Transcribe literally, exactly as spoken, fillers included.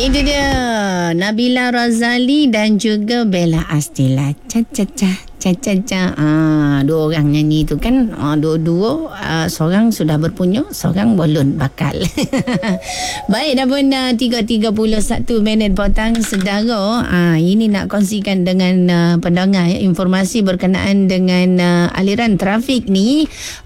Itu dia Nabila Razali dan juga Bella Astila. Cha-cha-cha, cha-cha-cha. Ah, dua orang nyanyi tu kan. Ah, dua-dua ah, seorang sudah berpunyo, seorang belum bakal. Baik, dah pun uh, tiga tiga puluh satu minit petang saudara. Ah, ini nak kongsikan dengan uh, pendengar ya, informasi berkenaan dengan uh, aliran trafik ni.